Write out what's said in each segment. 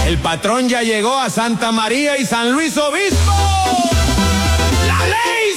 El patrón ya llegó a Santa María y San Luis Obispo. ¡La ley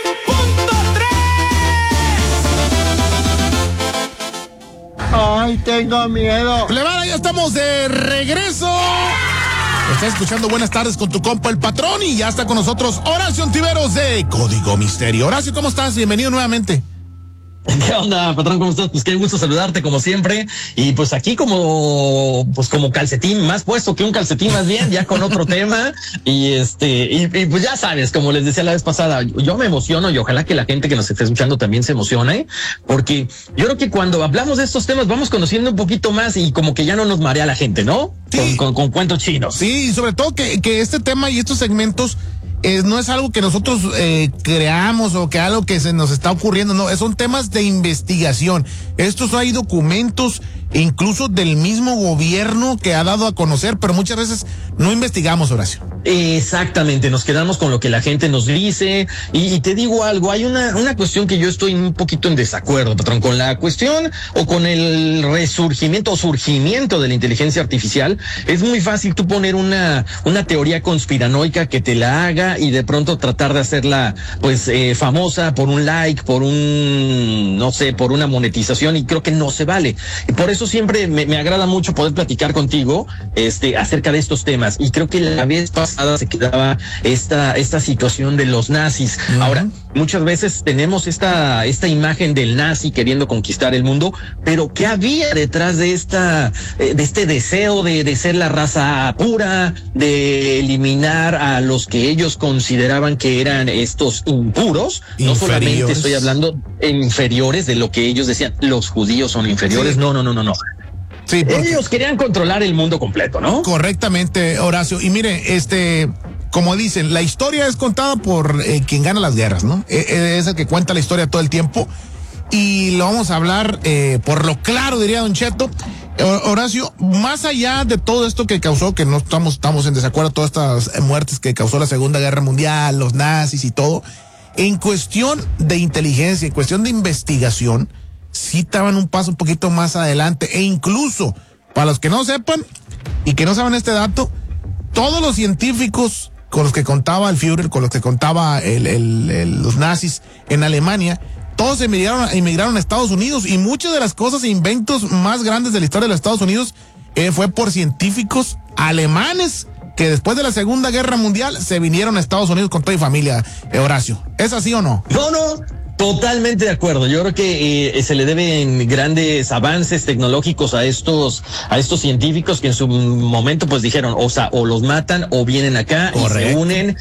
100.3! ¡Ay, tengo miedo! Plebada, ya estamos de regreso. Estás escuchando Buenas Tardes con tu compa el patrón y ya está con nosotros Horacio Ontiveros de Código Misterio. Horacio, ¿cómo estás? Bienvenido nuevamente. ¿Qué onda, patrón? ¿Cómo estás? Pues qué gusto saludarte como siempre. Y pues aquí como calcetín, más puesto que un calcetín más bien, ya con otro tema. Y pues ya sabes, como les decía la vez pasada, yo me emociono y ojalá que la gente que nos esté escuchando también se emocione, porque yo creo que cuando hablamos de estos temas vamos conociendo un poquito más y como que ya no nos marea la gente, ¿no? Sí. Con cuentos chinos. Sí, y sobre todo que este tema y estos segmentos no es algo que nosotros creamos o que algo que se nos está ocurriendo, no, son temas de investigación. Estos hay documentos incluso del mismo gobierno que ha dado a conocer, pero muchas veces no investigamos, Horacio. Exactamente, nos quedamos con lo que la gente nos dice y te digo algo, hay una cuestión que yo estoy un poquito en desacuerdo, patrón, con la cuestión o con el resurgimiento o surgimiento de la inteligencia artificial. Es muy fácil tú poner una teoría conspiranoica que te la haga y de pronto tratar de hacerla pues famosa por un like, por por una monetización, y creo que no se vale. Y por eso siempre me agrada mucho poder platicar contigo acerca de estos temas, y creo que la vez pasada se quedaba esta situación de los nazis. Uh-huh. Ahora, muchas veces tenemos esta imagen del nazi queriendo conquistar el mundo, pero ¿qué había detrás de este deseo de ser la raza pura, de eliminar a los que ellos consideraban que eran estos impuros? No solamente estoy hablando inferiores de lo que ellos decían, los judíos son inferiores. Sí. No. Sí, ellos querían controlar el mundo completo, ¿no? Correctamente, Horacio. Y mire, como dicen, la historia es contada por quien gana las guerras, ¿no? Es el que cuenta la historia todo el tiempo. Y lo vamos a hablar por lo claro, diría Don Cheto. Horacio, más allá de todo esto que causó, que no estamos en desacuerdo, todas estas muertes que causó la Segunda Guerra Mundial, los nazis y todo, en cuestión de inteligencia, en cuestión de investigación, sí estaban un paso un poquito más adelante. E incluso, para los que no sepan y que no saben este dato, todos los científicos con los que contaba el Führer, con los que contaba los nazis en Alemania, todos emigraron a Estados Unidos, y muchas de las cosas e inventos más grandes de la historia de los Estados Unidos fue por científicos alemanes que después de la Segunda Guerra Mundial se vinieron a Estados Unidos con toda mi familia, Horacio. ¿Es así o no? No. Totalmente de acuerdo. Yo creo que se le deben grandes avances tecnológicos a estos científicos que en su momento pues dijeron, o los matan o vienen acá. Correcto. Y se unen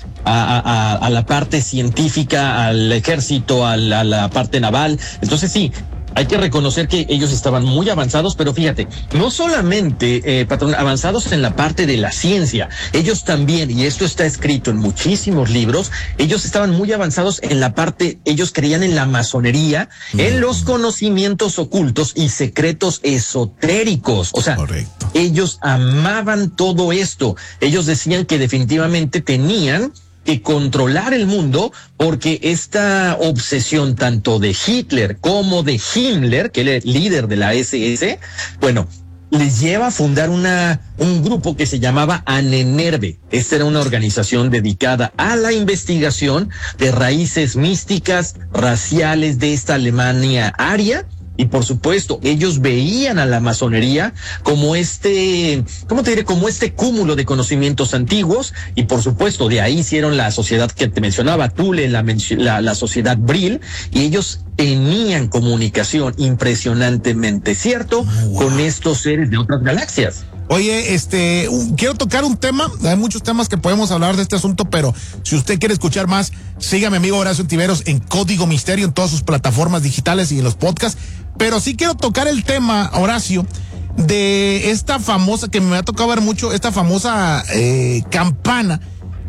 a la parte científica, al ejército, a la parte naval. Entonces sí, hay que reconocer que ellos estaban muy avanzados, pero fíjate, no solamente, patrón, avanzados en la parte de la ciencia, ellos también, y esto está escrito en muchísimos libros, ellos estaban muy avanzados en la parte, ellos creían en la masonería, en los conocimientos ocultos y secretos esotéricos. O sea, correcto, ellos amaban todo esto. Ellos decían que definitivamente tenían que controlar el mundo, porque esta obsesión tanto de Hitler como de Himmler, que era el líder de la SS, bueno, les lleva a fundar un grupo que se llamaba Ahnenerbe. Esta era una organización dedicada a la investigación de raíces místicas, raciales de esta Alemania aria. Y por supuesto, ellos veían a la masonería como como este cúmulo de conocimientos antiguos, y por supuesto, de ahí hicieron la sociedad que te mencionaba, Thule, la sociedad Brill, y ellos tenían comunicación impresionantemente, ¿cierto? Wow. Con estos seres de otras galaxias. Oye, quiero tocar un tema, hay muchos temas que podemos hablar de este asunto, pero si usted quiere escuchar más, sígame, amigo Horacio Ontiveros, en Código Misterio, en todas sus plataformas digitales y en los podcasts. Pero sí quiero tocar el tema, Horacio, de esta famosa, que me ha tocado ver mucho, esta famosa campana